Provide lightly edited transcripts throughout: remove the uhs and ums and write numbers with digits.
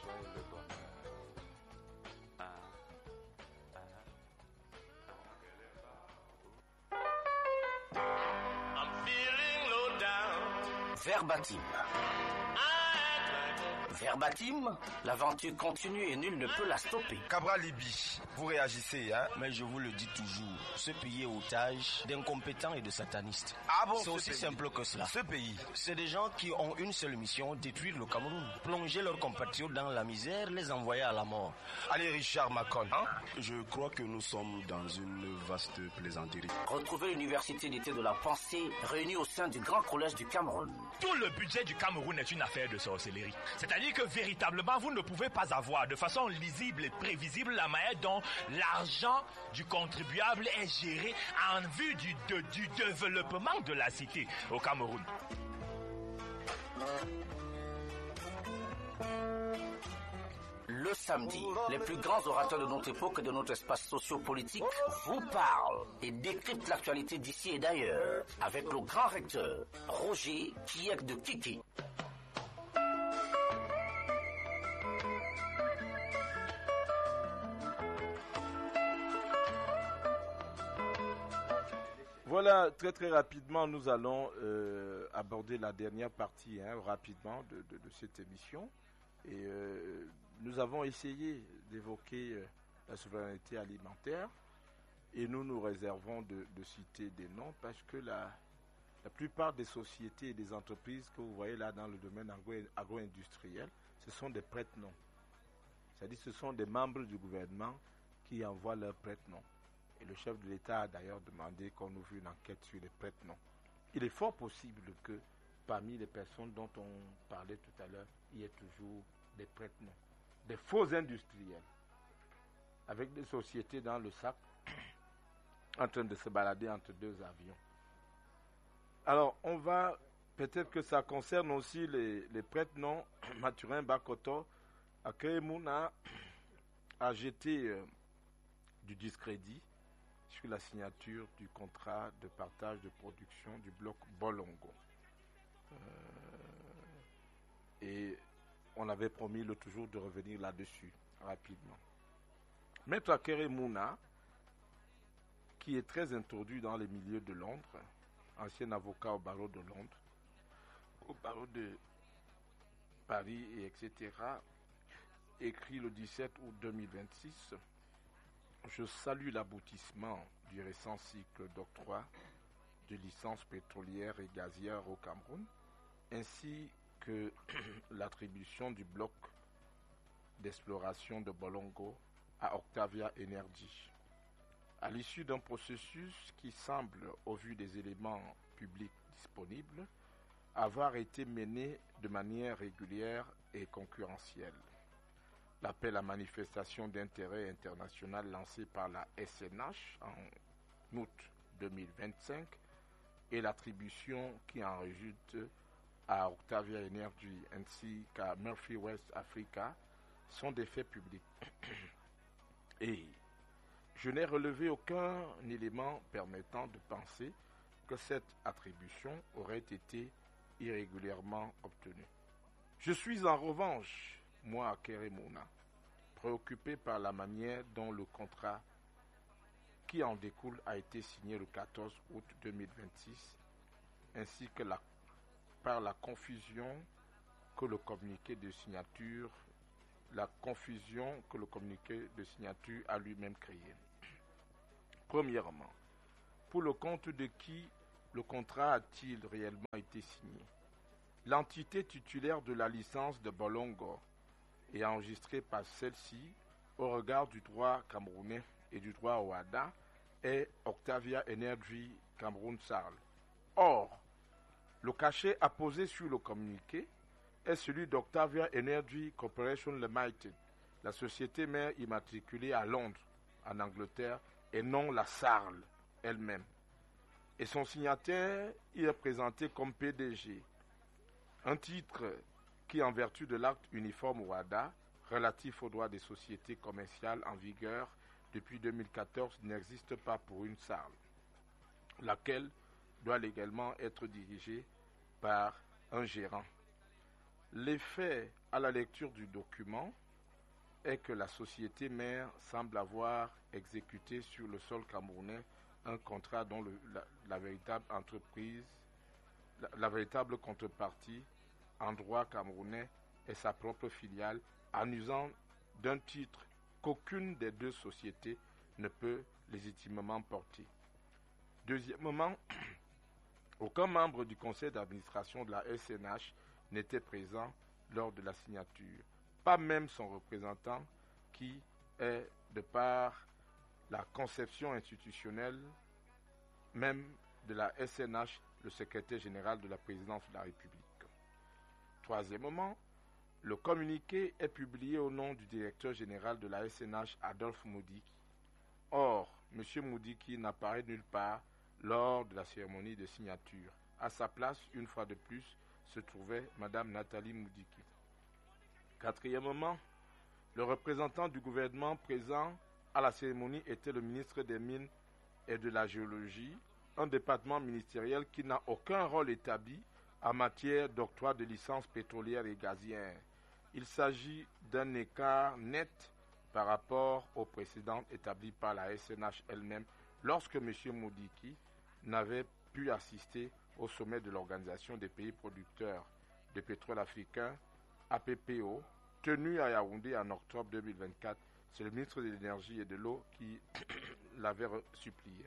joie et le bonheur. Verbatim. Verbatim, l'aventure continue et nul ne peut la stopper. Cabral Libi, vous réagissez, hein? Mais je vous le dis toujours, ce pays est otage d'incompétents et de satanistes. Ah bon, c'est aussi simple que cela. Ce pays, c'est des gens qui ont une seule mission, détruire le Cameroun, plonger leurs compatriotes dans la misère, les envoyer à la mort. Allez Richard Macon, hein? Je crois que nous sommes dans une vaste plaisanterie. Retrouvez l'université d'été de la pensée réunie au sein du Grand Collège du Cameroun. Tout le budget du Cameroun est une affaire de sorcellerie. C'est-à-dire que véritablement, vous ne pouvez pas avoir de façon lisible et prévisible la manière dont l'argent du contribuable est géré en vue du développement de la cité au Cameroun. Le samedi, les plus grands orateurs de notre époque et de notre espace socio-politique vous parlent et décryptent l'actualité d'ici et d'ailleurs avec le grand recteur Roger Kiek de Kiki. Voilà, très rapidement, nous allons aborder la dernière partie rapidement de cette émission. Et nous avons essayé d'évoquer la souveraineté alimentaire et nous nous réservons de citer des noms parce que la plupart des sociétés et des entreprises que vous voyez là dans le domaine agro-industriel, ce sont des prête-noms. C'est-à-dire ce sont des membres du gouvernement qui envoient leurs prête-noms. Et le chef de l'État a d'ailleurs demandé qu'on ouvre une enquête sur les prête-noms. Il est fort possible que parmi les personnes dont on parlait tout à l'heure, il y ait toujours des prête-noms, des faux industriels, avec des sociétés dans le sac, en train de se balader entre deux avions. Alors, on va, peut-être que ça concerne aussi les prête-noms. Mathurin Bakoto, Akemouna a jeté du discrédit sur la signature du contrat de partage de production du bloc Bolongo. Et on avait promis l'autre jour de revenir là-dessus rapidement. Maître Akere Mouna, qui est très introduit dans les milieux de Londres, ancien avocat au barreau de Londres, au barreau de Paris, et etc., écrit le 17 août 2026 « Je salue l'aboutissement du récent cycle d'octroi de licences pétrolières et gazières au Cameroun, ainsi que l'attribution du bloc d'exploration de Bolongo à Octavia Energy. À l'issue d'un processus qui semble, au vu des éléments publics disponibles, avoir été mené de manière régulière et concurrentielle. L'appel à manifestation d'intérêt international lancé par la SNH en août 2025 et l'attribution qui en résulte à Octavia Energy ainsi qu'à Murphy West Africa sont des faits publics. Et je n'ai relevé aucun élément permettant de penser que cette attribution aurait été irrégulièrement obtenue. Je suis en revanche, moi, Akere Mouna, préoccupé par la manière dont le contrat qui en découle a été signé le 14 août 2026, ainsi que par la confusion que le communiqué de signature a lui-même créée. Premièrement, pour le compte de qui le contrat a-t-il réellement été signé? L'entité titulaire de la licence de Bolongo est enregistrée par celle-ci au regard du droit camerounais et du droit OADA est Octavia Energy Cameroun SARL. Or, le cachet apposé sur le communiqué est celui d'Octavia Energy Corporation Limited, la société mère immatriculée à Londres, en Angleterre, et non la SARL elle-même. Et son signataire y est présenté comme PDG. Un titre qui, en vertu de l'acte uniforme OADA, relatif aux droits des sociétés commerciales en vigueur depuis 2014, n'existe pas pour une SARL, laquelle doit légalement être dirigée par un gérant. Les faits à la lecture du document est que la société mère semble avoir exécuté sur le sol camerounais un contrat dont la véritable entreprise, la véritable contrepartie en droit camerounais est sa propre filiale, en usant d'un titre qu'aucune des deux sociétés ne peut légitimement porter. Deuxièmement, aucun membre du conseil d'administration de la SNH n'était présent lors de la signature, pas même son représentant qui est, de par la conception institutionnelle même de la SNH, le secrétaire général de la présidence de la République. Troisièmement, le communiqué est publié au nom du directeur général de la SNH, Adolphe Moudiki. Or, M. Moudiki n'apparaît nulle part lors de la cérémonie de signature. À sa place, une fois de plus, se trouvait Mme Nathalie Moudiki. Quatrièmement, le représentant du gouvernement présent à la cérémonie était le ministre des Mines et de la Géologie, un département ministériel qui n'a aucun rôle établi en matière d'octroi de licences pétrolières et gazières. Il s'agit d'un écart net par rapport aux précédentes établies par la SNH elle-même lorsque M. Moudiki n'avait pu assister au sommet de l'Organisation des pays producteurs de pétrole africain, APPO, tenu à Yaoundé en octobre 2024. C'est le ministre de l'Énergie et de l'Eau qui l'avait supplié.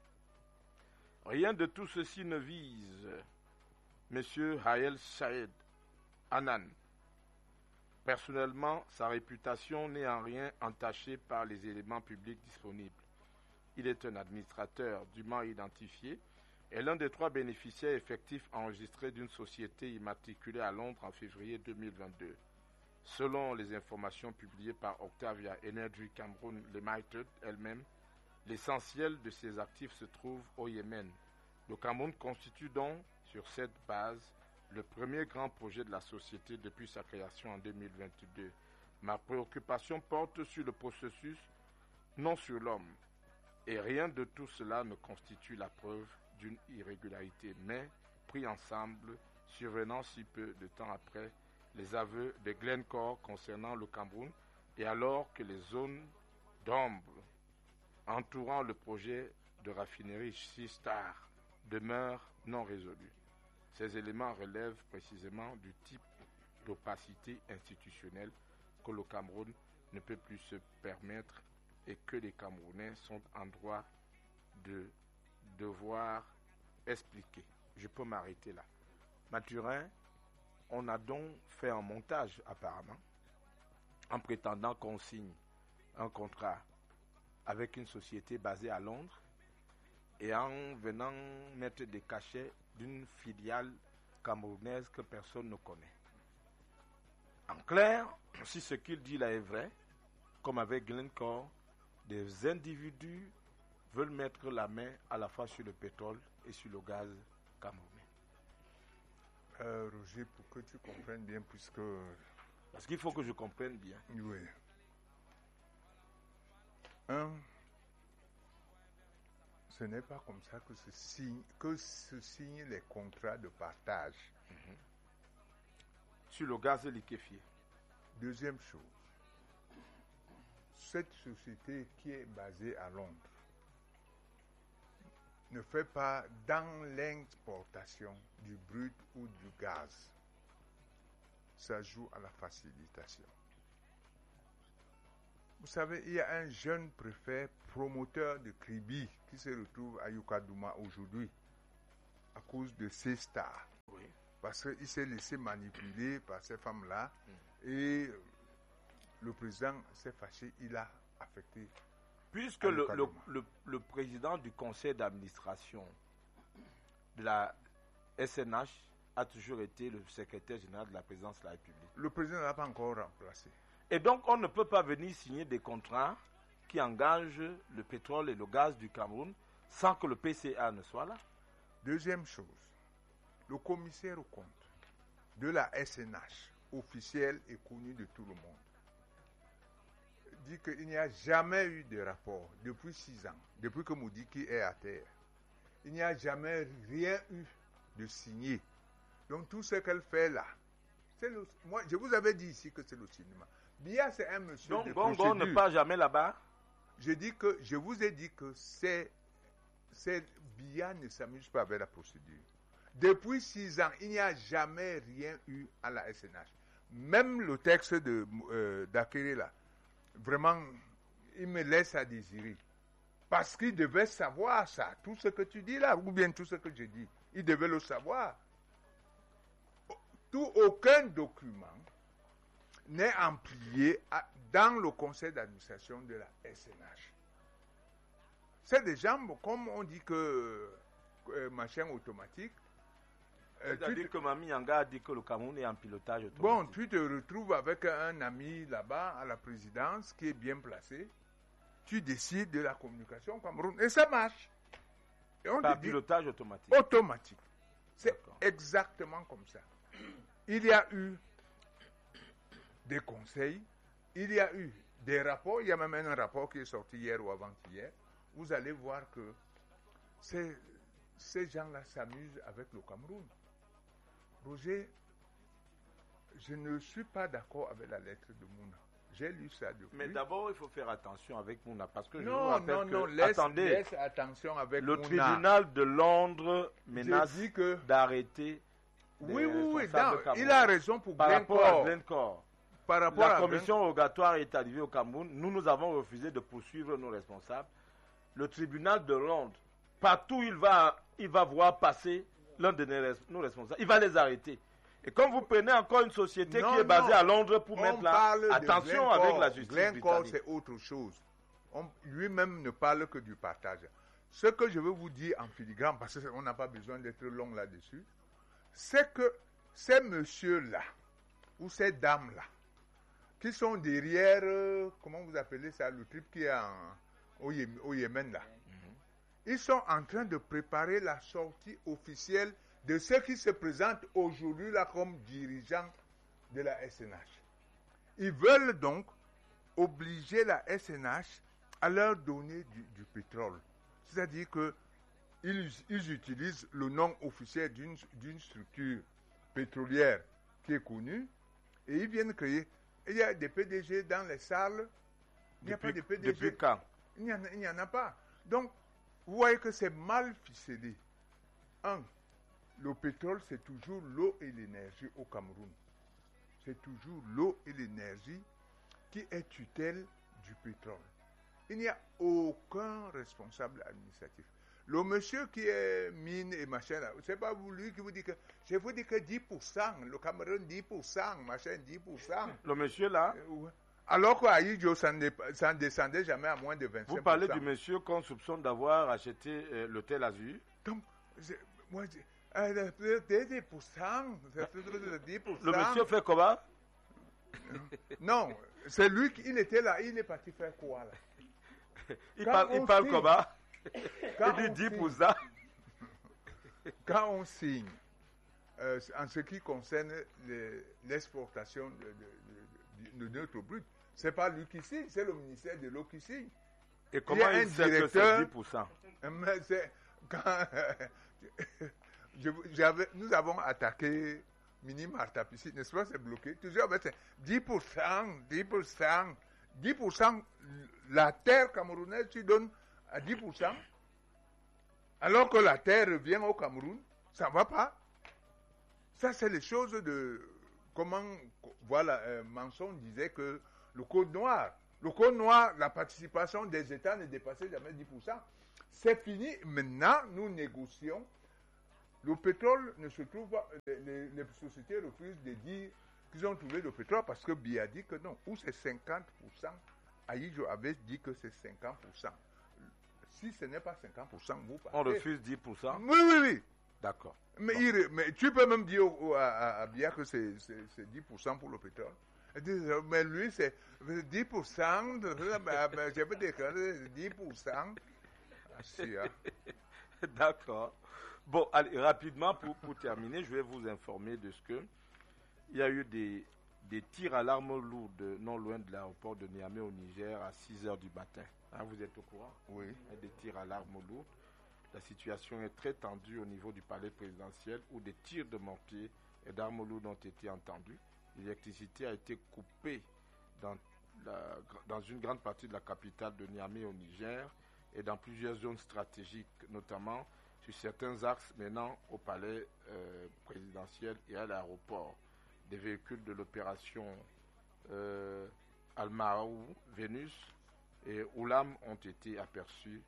Rien de tout ceci ne vise M. Haël Saïd Hanan. Personnellement, sa réputation n'est en rien entachée par les éléments publics disponibles. Il est un administrateur dûment identifié et l'un des 3 bénéficiaires effectifs enregistrés d'une société immatriculée à Londres en février 2022. Selon les informations publiées par Octavia Energy Cameroun Limited elle-même, l'essentiel de ses actifs se trouve au Yémen. Le Cameroun constitue donc, sur cette base, le premier grand projet de la société depuis sa création en 2022. Ma préoccupation porte sur le processus, non sur l'homme. Et rien de tout cela ne constitue la preuve d'une irrégularité, mais, pris ensemble, survenant si peu de temps après les aveux de Glencore concernant le Cameroun, et alors que les zones d'ombre entourant le projet de raffinerie Sistar demeurent non résolues. Ces éléments relèvent précisément du type d'opacité institutionnelle que le Cameroun ne peut plus se permettre et que les Camerounais sont en droit de devoir expliquer. Je peux m'arrêter là. Mathurin, on a donc fait un montage apparemment en prétendant qu'on signe un contrat avec une société basée à Londres et en venant mettre des cachets d'une filiale camerounaise que personne ne connaît. En clair, si ce qu'il dit là est vrai, comme avec Glencore, des individus veulent mettre la main à la fois sur le pétrole et sur le gaz camerounais. Roger, pour que tu comprennes bien, puisque... Parce qu'il faut que je comprenne bien. Oui. Ce n'est pas comme ça que se signent les contrats de partage. Sur le gaz liquéfié. Deuxième chose, cette société qui est basée à Londres ne fait pas dans l'exportation du brut ou du gaz. Ça joue à la facilitation. Vous savez, il y a un jeune préfet promoteur de Kribi qui se retrouve à Yukadouma aujourd'hui à cause de ces stars. Oui. Parce qu'il s'est laissé manipuler par ces femmes-là et le président s'est fâché, il a affecté. Puisque le président du conseil d'administration de la SNH a toujours été le secrétaire général de la présidence de la République. Le président ne l'a pas encore remplacé. Et donc, on ne peut pas venir signer des contrats qui engagent le pétrole et le gaz du Cameroun sans que le PCA ne soit là. Deuxième chose, le commissaire aux comptes de la SNH, officiel et connu de tout le monde, dit qu'il n'y a jamais eu de rapport depuis 6 ans, depuis que Moudiki est à terre. Il n'y a jamais rien eu de signé. Donc tout ce qu'elle fait là, Moi, je vous avais dit ici que c'est le cinéma. Biya, c'est un monsieur Donc, de Bongo procédure. ne part jamais là-bas. Je vous ai dit que Biya ne s'amuse pas avec la procédure. Depuis 6 ans, il n'y a jamais rien eu à la SNH. Même le texte d'Akere, là, vraiment, il me laisse à désirer. Parce qu'il devait savoir ça, tout ce que tu dis là, ou bien tout ce que je dis. Il devait le savoir. Aucun document n'est amplié dans le conseil d'administration de la SNH. C'est des gens, comme on dit que machin automatique. C'est-à-dire que Mami Yanga a dit que le Cameroun est en pilotage automatique. Bon, tu te retrouves avec un ami là-bas à la présidence qui est bien placé. Tu décides de la communication au Cameroun. Et ça marche. Et on Par te dit pilotage automatique. automatique. C'est D'accord. exactement comme ça. Il y a eu des conseils, il y a eu des rapports. Il y a même un rapport qui est sorti hier ou avant-hier. Vous allez voir que ces gens-là s'amusent avec le Cameroun. Roger, je ne suis pas d'accord avec la lettre de Mouna. J'ai lu ça depuis. Mais d'abord, il faut faire attention avec Mouna. Parce que je vous Non, rappelle non, que, non, attendez, laisse attention avec le Mouna. tribunal de Londres menace Je dis que- d'arrêter. Oui, responsables non, Cameroun. il a raison pour Par rapport à Glencore. Glencore. Par rapport La à commission rogatoire est arrivée au Cameroun. Nous avons refusé de poursuivre nos responsables. Le tribunal de Londres, partout il va voir passer l'un de nos responsables. Il va les arrêter. Et comme vous prenez encore une société Non, qui est basée non. à Londres pour On mettre là, parle de attention Glencore. avec la justice Glencore, britannique. c'est autre chose. Lui-même ne parle que du partage. Ce que je veux vous dire en filigrane, parce qu'on n'a pas besoin d'être long là-dessus, c'est que ces messieurs-là, ou ces dames-là, qui sont derrière, comment vous appelez ça, le trip qui est au Yémen là, ils sont en train de préparer la sortie officielle de ceux qui se présentent aujourd'hui là comme dirigeants de la SNH. Ils veulent donc obliger la SNH à leur donner du pétrole. C'est-à-dire qu'ils utilisent le nom officiel d'une structure pétrolière qui est connue et ils viennent créer. Il y a des PDG dans les salles. Il n'y a pas de PDG. Depuis quand? Il n'y en a pas. Donc, vous voyez que c'est mal ficelé. Le pétrole, c'est toujours l'eau et l'énergie au Cameroun. C'est toujours l'eau et l'énergie qui est tutelle du pétrole. Il n'y a aucun responsable administratif. Le monsieur qui est mine et machin, c'est pas vous lui qui vous dit que, je vous dis que 10%, le Cameroun 10%, machin 10%. Le monsieur là, Alors qu'à Aïdjo, ça ne descendait jamais à moins de 25%. vous parlez du monsieur qu'on soupçonne d'avoir acheté l'hôtel Azur. Donc, moi, 10%, 10%. Le monsieur fait comment? Non, c'est lui qui était là, il est parti faire quoi là? Il parle comment? Il dit 10%. Quand on signe, en ce qui concerne l'exportation de notre brut, c'est pas lui qui signe, c'est le ministère de l'eau qui signe. Et comment il sait que c'est 10%? Mais c'est quand nous avons attaqué Mini Martapissi, n'est-ce pas, c'est bloqué. Toujours, c'est 10%, 10%, 10%. La terre camerounaise, tu donnes à 10%, alors que la terre revient au Cameroun, ça ne va pas. Ça, c'est les choses de comment, voilà, Manson disait que le Code noir, la participation des États ne dépassait jamais 10%. C'est fini. Maintenant, nous négocions. Le pétrole ne se trouve pas. Les sociétés refusent de dire qu'ils ont trouvé le pétrole parce que Biya dit que non. Ou c'est 50%. Aïdjo avait dit que c'est 50%. Si ce n'est pas 50%, vous partez. On refuse 10%? Oui. D'accord. Mais, mais tu peux même dire à Biya que c'est 10% pour le pétrole. Mais lui, c'est 10%. Je peux déclarer 10%. D'accord. Bon, allez, rapidement, pour terminer, je vais vous informer de ce que il y a eu des tirs à l'arme lourde non loin de l'aéroport de Niamey au Niger à 6h du matin. Hein, vous êtes au courant? Oui. Il y a des tirs à l'arme lourde. La situation est très tendue au niveau du palais présidentiel où des tirs de mortier et d'armes lourdes ont été entendus. l'électricité a été coupée dans une grande partie de la capitale de Niamey au Niger et dans plusieurs zones stratégiques, notamment sur certains axes menant au palais présidentiel et à l'aéroport. Des véhicules de l'opération Al-Maraou, Vénus et Oulam ont été aperçus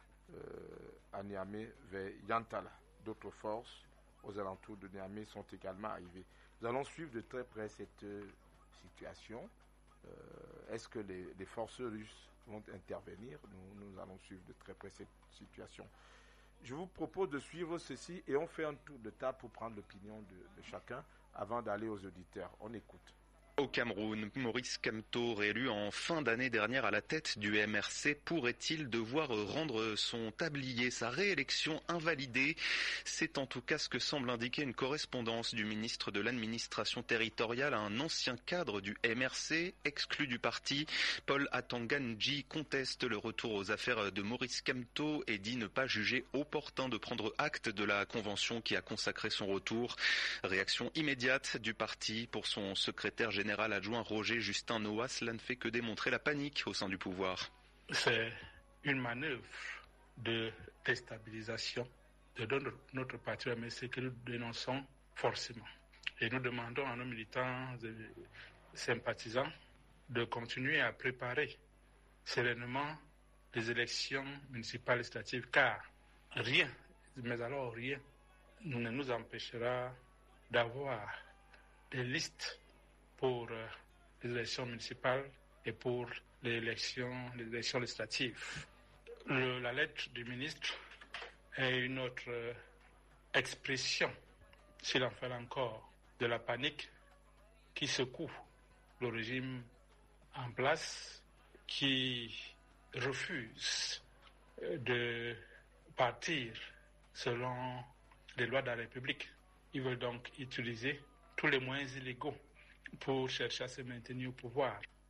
à Niamey vers Yantala. D'autres forces aux alentours de Niamey sont également arrivées. Nous allons suivre de très près cette situation. Est-ce que les forces russes vont intervenir? Nous allons suivre de très près cette situation. Je vous propose de suivre ceci et on fait un tour de table pour prendre l'opinion de chacun avant d'aller aux auditeurs. On écoute. Au Cameroun, Maurice Kamto, réélu en fin d'année dernière à la tête du MRC, pourrait-il devoir rendre son tablier, sa réélection invalidée? C'est en tout cas ce que semble indiquer une correspondance du ministre de l'administration territoriale à un ancien cadre du MRC, exclu du parti. Paul Atanganji conteste le retour aux affaires de Maurice Kamto et dit ne pas juger opportun de prendre acte de la convention qui a consacré son retour. Réaction immédiate du parti pour son secrétaire général adjoint Roger Justin Noah, cela ne fait que démontrer la panique au sein du pouvoir. C'est une manœuvre de déstabilisation de notre parti, mais c'est que nous dénonçons forcément. Et nous demandons à nos militants et sympathisants de continuer à préparer sereinement les élections municipales législatives, car rien, mais alors rien, ne nous empêchera d'avoir des listes pour les élections municipales et pour les élections législatives. La lettre du ministre est une autre expression, s'il en fallait encore, de la panique qui secoue le régime en place, qui refuse de partir selon les lois de la République. Ils veulent donc utiliser tous les moyens illégaux pour chercher à se maintenir au pouvoir.